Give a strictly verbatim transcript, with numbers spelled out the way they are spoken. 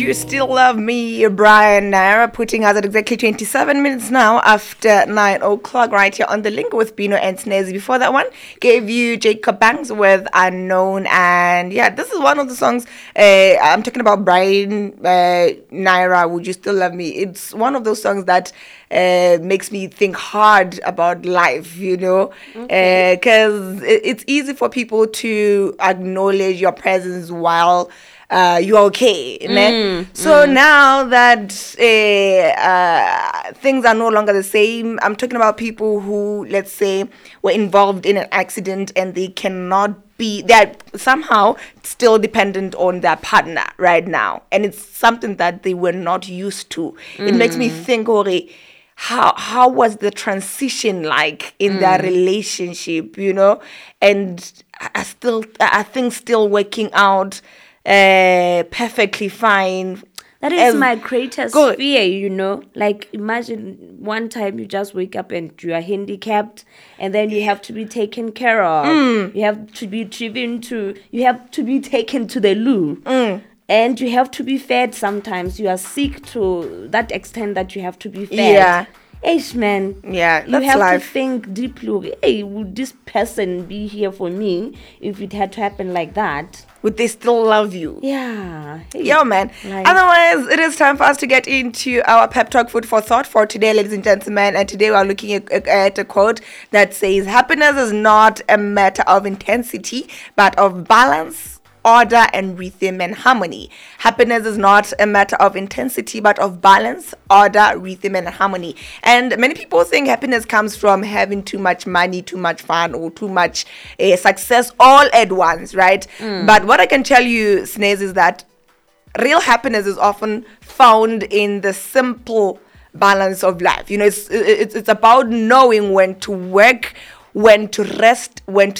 You Still Love Me, Brian Naira, putting us at exactly twenty-seven minutes now after nine o'clock right here on The Link with Bino and Snazzy. Before that one, gave you Jacob Banks with Unknown. And yeah, this is one of the songs, uh, I'm talking about Brian uh, Naira, Would You Still Love Me? It's one of those songs that uh, makes me think hard about life, you know, because okay. uh, it, it's easy for people to acknowledge your presence while Uh, you're okay, mm, so mm. now that uh, uh, things are no longer the same, I'm talking about people who, let's say, were involved in an accident and they cannot be, they're somehow still dependent on their partner right now, and it's something that they were not used to. Mm. It makes me think, Ori, how how was the transition like in mm. their relationship, you know, and I still, I think still working out Uh, perfectly fine. That is um, my greatest good. fear, you know. Like, imagine one time you just wake up and you are handicapped, and then you have to be taken care of. Mm. You have to be driven to. You have to be taken to the loo. Mm. And you have to be fed sometimes. You are sick to that extent that you have to be fed. Yeah. Hey, man. Yeah, you have life. to think deeply. Hey, would this person be here for me if it had to happen like that? Would they still love you? Yeah. Hey, Yo, man. Like, otherwise, it is time for us to get into our pep talk food for thought for today, ladies and gentlemen. And today we're looking at, at a quote that says, happiness is not a matter of intensity, but of balance, order, and rhythm and harmony. Happiness is not a matter of intensity, but of balance, order, rhythm, and harmony. And many people think happiness comes from having too much money, too much fun, or too much uh, success all at once, right? Mm. But what I can tell you, Snaze, is that real happiness is often found in the simple balance of life. You know, it's it's, it's about knowing when to work, when to rest, when to